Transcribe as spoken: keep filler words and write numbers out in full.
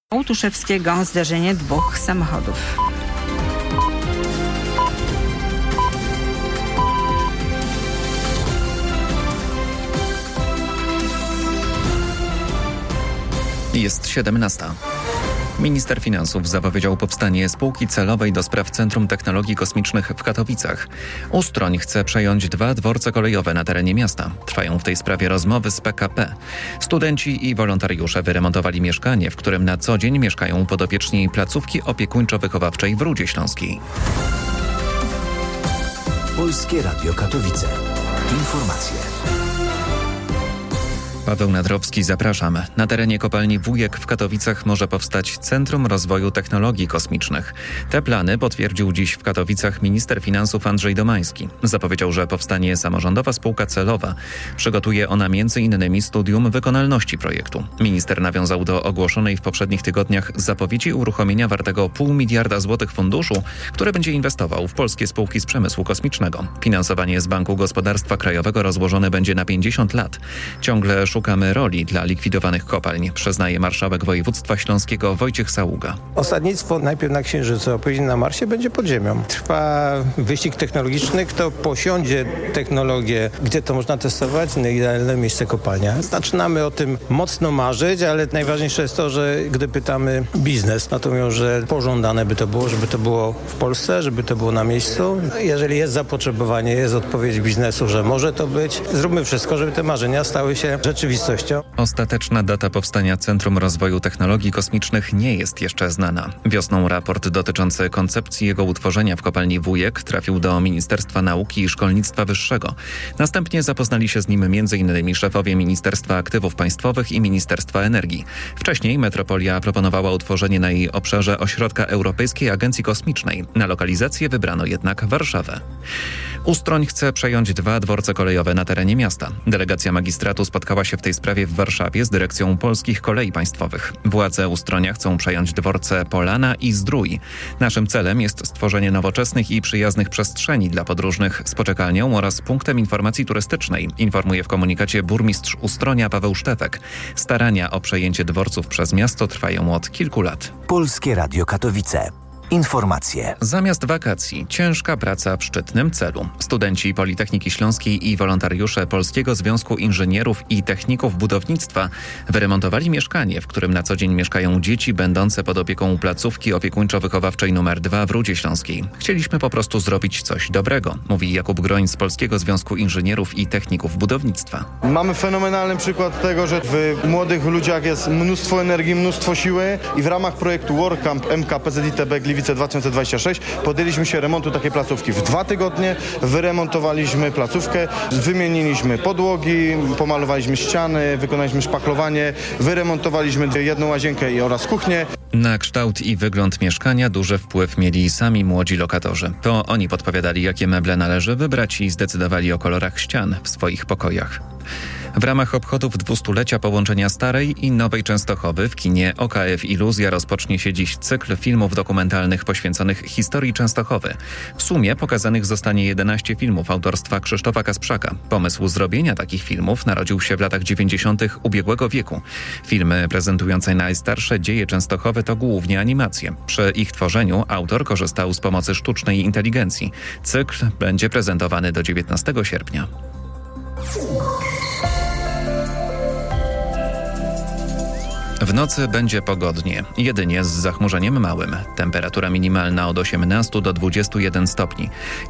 U Tuszewskiego zderzenie dwóch samochodów. Jest siedemnasta. Minister finansów zapowiedział powstanie spółki celowej do spraw Centrum Technologii Kosmicznych w Katowicach. Ustroń chce przejąć dwa dworce kolejowe na terenie miasta. Trwają w tej sprawie rozmowy z P K P. Studenci i wolontariusze wyremontowali mieszkanie, w którym na co dzień mieszkają podopieczni placówki opiekuńczo-wychowawczej w Rudzie Śląskiej. Polskie Radio Katowice. Informacje. Paweł Nadrowski, zapraszam. Na terenie kopalni Wujek w Katowicach może powstać Centrum Rozwoju Technologii Kosmicznych. Te plany potwierdził dziś w Katowicach minister finansów Andrzej Domański. Zapowiedział, że powstanie samorządowa spółka celowa. Przygotuje ona między innymi studium wykonalności projektu. Minister nawiązał do ogłoszonej w poprzednich tygodniach zapowiedzi uruchomienia wartego pół miliarda złotych funduszu, który będzie inwestował w polskie spółki z przemysłu kosmicznego. Finansowanie z Banku Gospodarstwa Krajowego rozłożone będzie na pięćdziesiąt lat. Ciągle szukamy roli dla likwidowanych kopalń, przyznaje marszałek województwa śląskiego Wojciech Saługa. Osadnictwo najpierw na Księżycu, a później na Marsie będzie pod ziemią. Trwa wyścig technologiczny, kto posiądzie technologię, gdzie to można testować, na idealne miejsce kopalnia. Zaczynamy o tym mocno marzyć, ale najważniejsze jest to, że gdy pytamy biznes, no to mówią, że pożądane by to było, żeby to było w Polsce, żeby to było na miejscu. Jeżeli jest zapotrzebowanie, jest odpowiedź biznesu, że może to być, zróbmy wszystko, żeby te marzenia stały się rzeczywistością. Ostateczna data powstania Centrum Rozwoju Technologii Kosmicznych nie jest jeszcze znana. Wiosną raport dotyczący koncepcji jego utworzenia w kopalni Wujek trafił do Ministerstwa Nauki i Szkolnictwa Wyższego. Następnie zapoznali się z nim między innymi szefowie Ministerstwa Aktywów Państwowych i Ministerstwa Energii. Wcześniej metropolia proponowała utworzenie na jej obszarze ośrodka Europejskiej Agencji Kosmicznej. Na lokalizację wybrano jednak Warszawę. Ustroń chce przejąć dwa dworce kolejowe na terenie miasta. Delegacja magistratu spotkała się w tej sprawie w Warszawie z dyrekcją Polskich Kolei Państwowych. Władze Ustronia chcą przejąć dworce Polana i Zdrój. Naszym celem jest stworzenie nowoczesnych i przyjaznych przestrzeni dla podróżnych z poczekalnią oraz punktem informacji turystycznej, informuje w komunikacie burmistrz Ustronia Paweł Sztefek. Starania o przejęcie dworców przez miasto trwają od kilku lat. Polskie Radio Katowice. Informacje. Zamiast wakacji ciężka praca w szczytnym celu. Studenci Politechniki Śląskiej i wolontariusze Polskiego Związku Inżynierów i Techników Budownictwa wyremontowali mieszkanie, w którym na co dzień mieszkają dzieci będące pod opieką placówki opiekuńczo-wychowawczej numer dwa w Rudzie Śląskiej. Chcieliśmy po prostu zrobić coś dobrego, mówi Jakub Groń z Polskiego Związku Inżynierów i Techników Budownictwa. Mamy fenomenalny przykład tego, że w młodych ludziach jest mnóstwo energii, mnóstwo siły i w ramach projektu WorkCamp M K P Z I T B Gliwice dwa tysiące dwudziesty szósty podjęliśmy się remontu takiej placówki. W dwa tygodnie wyremontowaliśmy placówkę, wymieniliśmy podłogi, pomalowaliśmy ściany, wykonaliśmy szpachlowanie, wyremontowaliśmy jedną łazienkę oraz kuchnię. Na kształt i wygląd mieszkania duży wpływ mieli sami młodzi lokatorzy. To oni podpowiadali, jakie meble należy wybrać i zdecydowali o kolorach ścian w swoich pokojach. W ramach obchodów dwustulecia połączenia Starej i Nowej Częstochowy w kinie O K F Iluzja rozpocznie się dziś cykl filmów dokumentalnych poświęconych historii Częstochowy. W sumie pokazanych zostanie jedenaście filmów autorstwa Krzysztofa Kasprzaka. Pomysł zrobienia takich filmów narodził się w latach dziewięćdziesiątych ubiegłego wieku. Filmy prezentujące najstarsze dzieje Częstochowy to głównie animacje. Przy ich tworzeniu autor korzystał z pomocy sztucznej inteligencji. Cykl będzie prezentowany do dziewiętnastego sierpnia. W nocy będzie pogodnie, jedynie z zachmurzeniem małym. Temperatura minimalna od osiemnastu do dwudziestu jeden stopni.